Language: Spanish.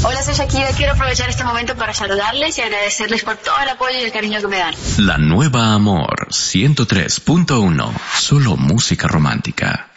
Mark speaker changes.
Speaker 1: Hola, soy Shakira. Quiero aprovechar este momento para saludarles y agradecerles por todo el apoyo y el cariño que me dan.
Speaker 2: La nueva Amor 103.1. Solo música romántica.